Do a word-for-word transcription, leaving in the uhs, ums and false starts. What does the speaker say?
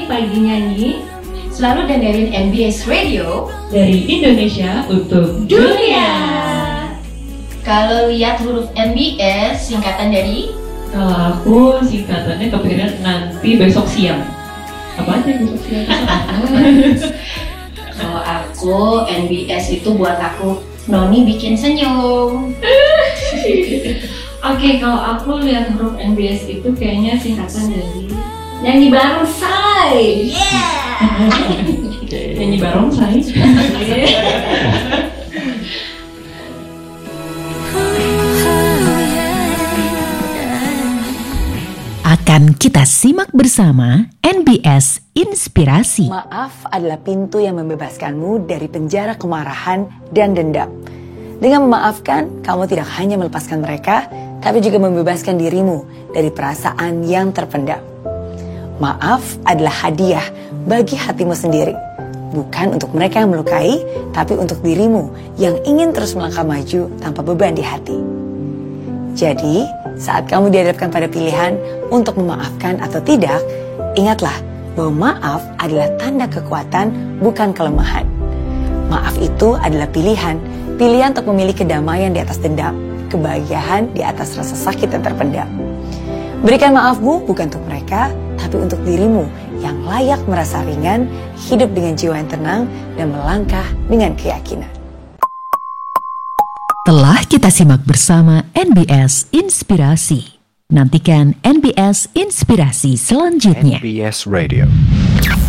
Pagi Nyanyi. Selalu dengerin N B S Radio dari Indonesia untuk dunia. Kalau lihat huruf N B S, singkatan dari? Kalau aku singkatannya kepikiran nanti besok siang. Apa aja besok siang? Kalau aku N B S itu buat aku Noni bikin senyum. Oke, kalau aku lihat huruf N B S itu kayaknya singkatan dari nyanyi barongsai. Yeah. Nyanyi barongsai. Akan kita simak bersama N B S Inspirasi. Maaf adalah pintu yang membebaskanmu dari penjara kemarahan dan dendam. Dengan memaafkan, kamu tidak hanya melepaskan mereka, tapi juga membebaskan dirimu dari perasaan yang terpendam. Maaf adalah hadiah bagi hatimu sendiri. Bukan untuk mereka yang melukai, tapi untuk dirimu yang ingin terus melangkah maju tanpa beban di hati. Jadi, saat kamu dihadapkan pada pilihan untuk memaafkan atau tidak, ingatlah bahwa maaf adalah tanda kekuatan, bukan kelemahan. Maaf itu adalah pilihan, pilihan untuk memilih kedamaian di atas dendam, kebahagiaan di atas rasa sakit yang terpendam. Berikan maafmu bukan untuk mereka, tapi untuk dirimu yang layak merasa ringan, hidup dengan jiwa yang tenang, dan melangkah dengan keyakinan. Telah kita simak bersama N B S Inspirasi. Nantikan N B S Inspirasi selanjutnya. N B S Radio.